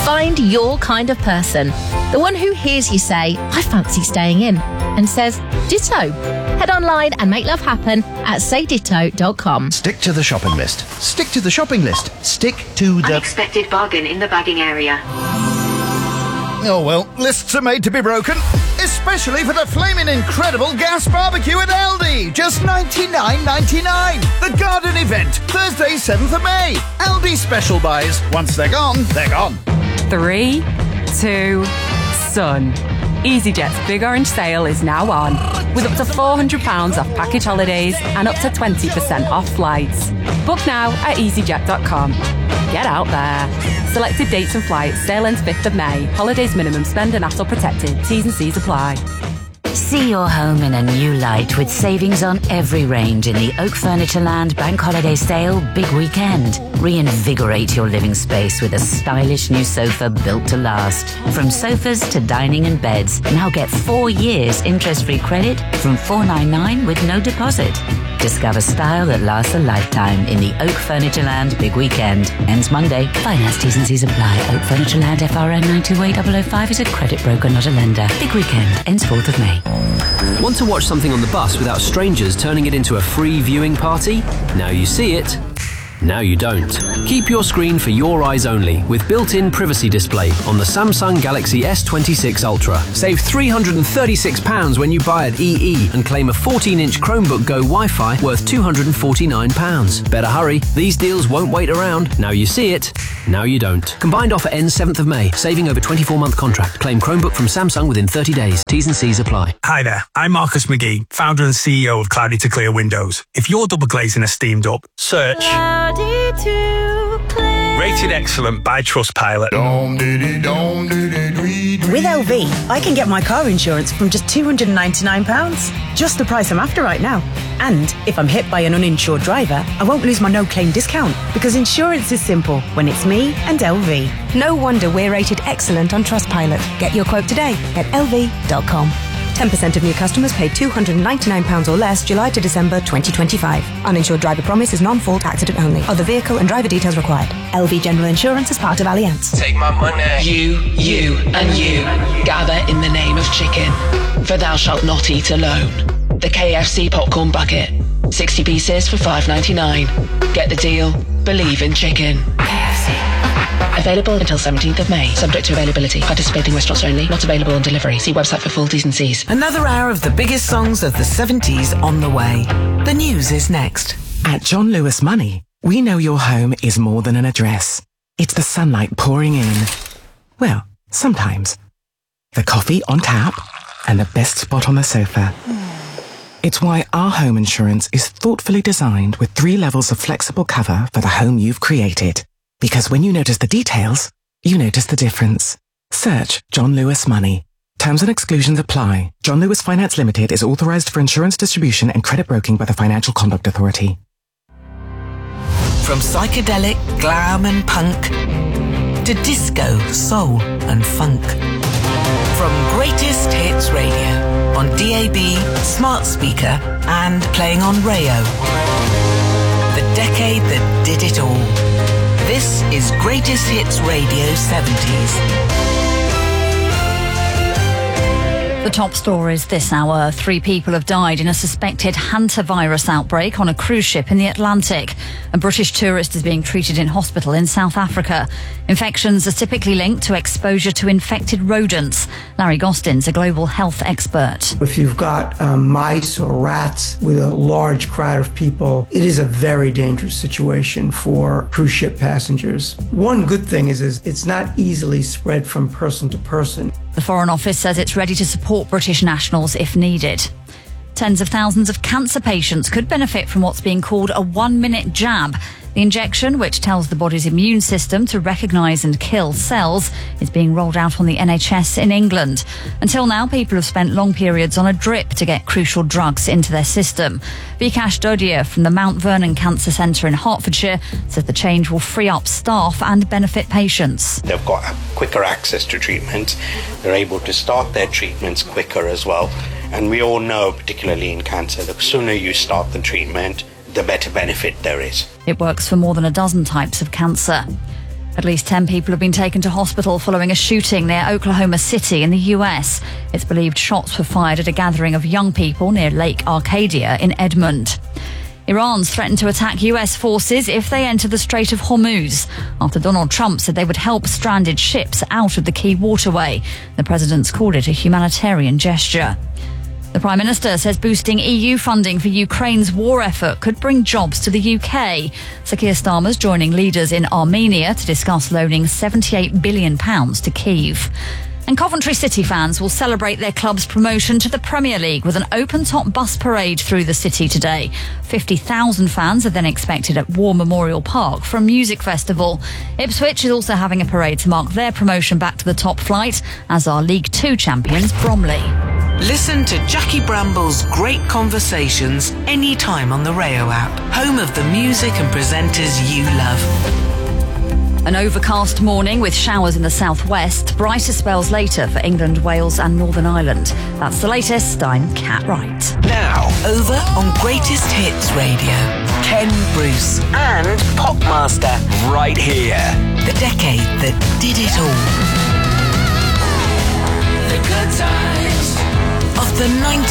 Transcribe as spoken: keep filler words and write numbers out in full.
Find your kind of person. The one who hears you say, I fancy staying in, and says, ditto. Head online and make love happen at say ditto dot com. Stick to the shopping list. Stick to the shopping list. Stick to the... Unexpected bargain in the bagging area. Oh well, lists are made to be broken. Especially for the flaming incredible gas barbecue at Aldi. Just ninety-nine ninety-nine. The garden event, Thursday seventh of May. Aldi special buys. Once they're gone, they're gone. Three, two, sun. EasyJet's Big Orange Sale is now on, with up to four hundred pounds off package holidays and up to twenty percent off flights. Book now at easy jet dot com. Get out there. Selected dates and flights. Sale ends fifth of May. Holidays minimum spend and hassle protected. T's and C's apply. See your home in a new light with savings on every range in the Oak Furnitureland Bank Holiday Sale Big Weekend. Reinvigorate your living space with a stylish new sofa built to last. From sofas to dining and beds, now get four years interest-free credit from four ninety-nine with no deposit. Discover style that lasts a lifetime in the Oak Furnitureland Big Weekend. Ends Monday. Finance T's and C's apply. Oak Furnitureland F R N nine two eight zero zero five is a credit broker, not a lender. Big Weekend. Ends fourth of May. Want to watch something on the bus without strangers turning it into a free viewing party? Now you see it. Now you don't. Keep your screen for your eyes only with built-in privacy display on the Samsung Galaxy S twenty-six Ultra. Save three hundred thirty-six pounds when you buy at E E and claim a fourteen inch Chromebook Go Wi-Fi worth two hundred forty-nine pounds. Better hurry, these deals won't wait around. Now you see it, now you don't. Combined offer ends seventh of May, saving over twenty-four month contract. Claim Chromebook from Samsung within thirty days. T's and C's apply. Hi there, I'm Marcus McGee, founder and C E O of Cloudy to Clear Windows. If your double glazing is steamed up, search Rated Excellent by Trustpilot. With L V, I can get my car insurance from just two hundred ninety-nine pounds. Just the price I'm after right now. And if I'm hit by an uninsured driver, I won't lose my no-claim discount, because insurance is simple when it's me and L V. No wonder we're rated excellent on Trustpilot. Get your quote today at L V dot com. ten percent of new customers paid two hundred ninety-nine pounds or less July to December twenty twenty-five. Uninsured driver promise is non-fault accident only. Other vehicle and driver details required. L V General Insurance is part of Allianz. Take my money. You, you, and you gather in the name of chicken, for thou shalt not eat alone. The K F C popcorn bucket. sixty pieces for five ninety-nine. Get the deal. Believe in chicken. K F C. Available until seventeenth of May. Subject to availability. Participating restaurants only. Not available on delivery. See website for full T's and C's. Another hour of the biggest songs of the seventies on the way. The news is next. At John Lewis Money, we know your home is more than an address. It's the sunlight pouring in. Well, sometimes. The coffee on tap and the best spot on the sofa. It's why our home insurance is thoughtfully designed with three levels of flexible cover for the home you've created. Because when you notice the details, you notice the difference. Search John Lewis Money. Terms and exclusions apply. John Lewis Finance Limited is authorized for insurance distribution and credit broking by the Financial Conduct Authority. From psychedelic, glam and punk to disco, soul and funk. From Greatest Hits Radio on D A B, smart speaker and playing on Rayo. The decade that did it all. This is Greatest Hits Radio seventies. The top stories this hour. Three people have died in a suspected hantavirus outbreak on a cruise ship in the Atlantic. A British tourist is being treated in hospital in South Africa. Infections are typically linked to exposure to infected rodents. Larry Gostin's a global health expert. If you've got um, mice or rats with a large crowd of people, it is a very dangerous situation for cruise ship passengers. One good thing is, is it's not easily spread from person to person. The Foreign Office says it's ready to support British nationals if needed. Tens of thousands of cancer patients could benefit from what's being called a one-minute jab. The injection, which tells the body's immune system to recognise and kill cells, is being rolled out on the N H S in England. Until now, people have spent long periods on a drip to get crucial drugs into their system. Vikash Dodia from the Mount Vernon Cancer Centre in Hertfordshire says the change will free up staff and benefit patients. They've got quicker access to treatment. They're able to start their treatments quicker as well. And we all know, particularly in cancer, the sooner you start the treatment, the better benefit there is. It works for more than a dozen types of cancer. At least ten people have been taken to hospital following a shooting near Oklahoma City in the U S. It's believed shots were fired at a gathering of young people near Lake Arcadia in Edmond. Iran's threatened to attack U S forces if they enter the Strait of Hormuz, after Donald Trump said they would help stranded ships out of the key waterway. The president's called it a humanitarian gesture. The Prime Minister says boosting E U funding for Ukraine's war effort could bring jobs to the U K. Sir Keir Starmer's joining leaders in Armenia to discuss loaning seventy-eight billion pounds to Kyiv. And Coventry City fans will celebrate their club's promotion to the Premier League with an open-top bus parade through the city today. fifty thousand fans are then expected at War Memorial Park for a music festival. Ipswich is also having a parade to mark their promotion back to the top flight, as are League Two champions Bromley. Listen to Jackie Bramble's great conversations anytime on the Rayo app, home of the music and presenters you love. An overcast morning with showers in the southwest, brighter spells later for England, Wales and Northern Ireland. That's the latest. I'm Cat Wright. Now, over on Greatest Hits Radio, Ken Bruce and Popmaster right here. The decade that did it all. The good times of the nineties.